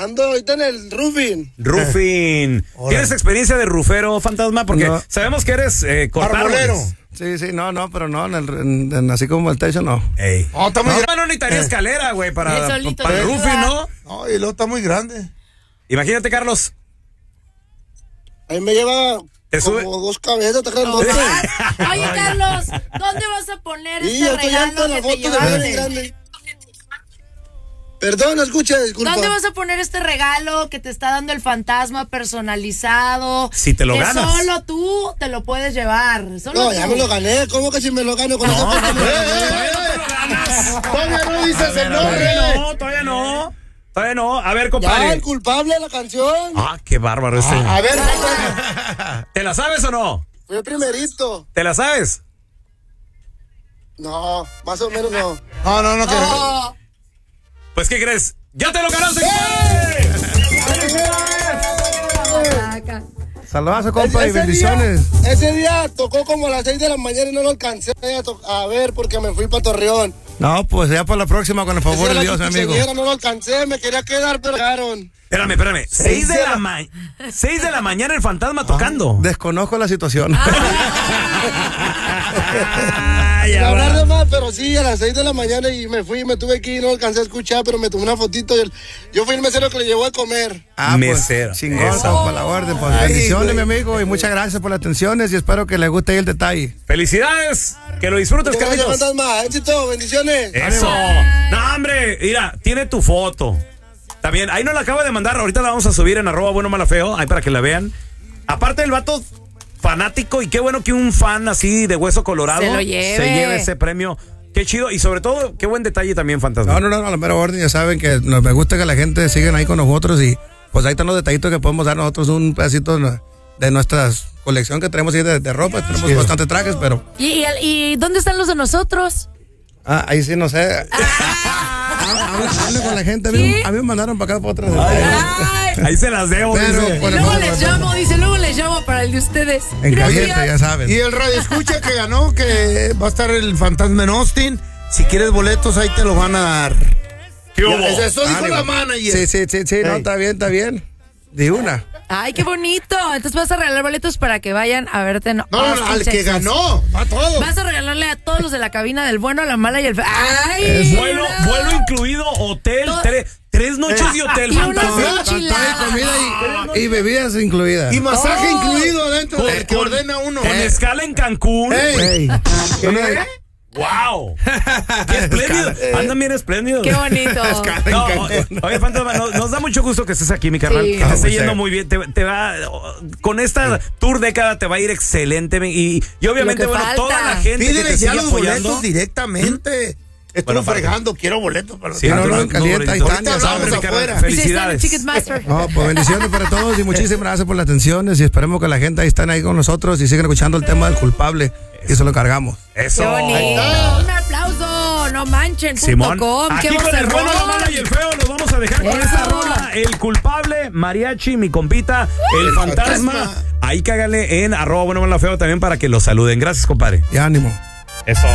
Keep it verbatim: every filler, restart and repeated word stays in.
Ando ahorita en el roofing. Roofing. ¿Tienes experiencia de rufero, fantasma? Porque no. sabemos que eres eh, Arbolero. Sí, sí, no, no, pero no, en el, en, en, así como el techo, no. Ey. Oh, está muy no, grande. No necesitaría eh. escalera, güey, para, para, para el roofing, ¿no? No, y luego está muy grande. Imagínate, Carlos. Ahí me lleva ¿Te sube? como dos cabezas, te crees, no. Oye, Carlos, ¿dónde vas a poner sí, este regalo que la te foto llevaste? De grande. Perdón, escucha, disculpa. ¿Dónde vas a poner este regalo que te está dando el fantasma personalizado? Si te lo que ganas. Solo tú te lo puedes llevar. Solo no, tú. ya me lo gané. ¿Cómo que si me lo gano con no, esa foto? No, no, no, todavía no dices el nombre. No, todavía no. Todavía no. A ver, compadre. Ya, el culpable de la canción. Ah, qué bárbaro este. Ah, a ver, ¿te la sabes o no? Fue el primerito. ¿Te la sabes? No, más o menos no. No, no, no. Oh. Que... Pues, ¿qué crees? ¡Ya te lo ganaste! Saludos, compa, y bendiciones. Día, ese día tocó como a las seis de la mañana y no lo alcancé a, a ver porque me fui para Torreón. No, pues ya para la próxima, con el favor de Dios, mi amigo. No lo alcancé, me quería quedar, pero llegaron. Espérame, espérame. Seis de la mañana. Seis de la mañana el fantasma ah, tocando. Desconozco la situación. Ay, la verdad de más, pero sí, a las seis de la mañana y me fui, me tuve que ir, no alcancé a escuchar, pero me tomé una fotito. Y el, yo fui el mesero que le llevó a comer. Ah, mesero. Pues, chingón, para la orden. Pues, Ay, bendiciones, güey. Mi amigo, y muchas gracias por las atenciones y espero que les guste ahí el detalle. Felicidades, que lo disfrutes, Carlitos. Fantasma, éxito, bendiciones. Eso. No, hombre, mira, tiene tu foto. También, ahí nos la acaba de mandar, ahorita la vamos a subir en arroba bueno mala feo, ahí para que la vean. Aparte del vato fanático, y qué bueno que un fan así de hueso colorado se, lo lleve. se lleve ese premio. Qué chido, y sobre todo, qué buen detalle también, fantasma. No, no, no, a la mera orden, ya saben que nos me gusta que la gente siga ahí con nosotros y pues ahí están los detallitos que podemos dar nosotros, un pedacito de nuestra colección que tenemos ahí de, de ropa, tenemos sí. bastantes trajes, pero... ¿Y, y, ¿Y dónde están los de nosotros? Ah, ahí sí, no sé. Hable con la gente. A mí, ¿sí? a mí me mandaron para acá para otras. Ay, ahí se las debo. Pero, dice. Y luego les llamo, dice, luego les llamo para el de ustedes. En caliente, ya saben. Y el radio escucha que ganó, que va a estar el fantasma en Austin. Si quieres boletos, ahí te lo van a dar. ¿Qué hubo? Ya, eso dijo ah, la manager. Sí, sí, sí, sí, hey. No, está bien, está bien. De una. Ay, qué bonito. Entonces vas a regalar boletos para que vayan a verte. No, no, no al que ganó, a todos. Vas a regalarle a todos los de la cabina del bueno, la mala y el... ¡Ay! Vuelo, vuelo incluido, hotel, tres, tres noches eh, de hotel. Y unas enchiladas. Comida y, y bebidas incluidas. Y masaje oh. incluido adentro con, del que con, ordena uno. Con eh. escala en Cancún. Ey. ¿Qué? ¡Wow! ¡Qué espléndido! Andan bien espléndidos. ¡Qué bonito! No, oye, Fantasma, nos, nos da mucho gusto que estés aquí, mi carnal. Sí. Que te esté yendo muy bien. Te, te va, con esta tour década te va a ir excelente. Y, y obviamente, bueno, falta. Toda la gente Pídele que te ya sigue los apoyando. boletos directamente. ¿Mm? Estoy bueno, fregando, quiero boletos para sí, no, no, en caliente, ahí están, ya sabes. Felicidades. No, pues bendiciones para todos y muchísimas gracias por las atenciones y esperemos que la gente ahí están ahí con nosotros y sigan escuchando el tema del culpable y eso lo cargamos. Eso. Qué bonito. Un aplauso, no manchen. Simón, com. aquí con el bueno, la mala y el feo nos vamos a dejar con esta rola. El culpable, mariachi, mi compita, el, el fantasma. fantasma. Ahí cágale en arroba bueno, mala, feo también para que lo saluden. Gracias, compadre. Y ánimo. Eso.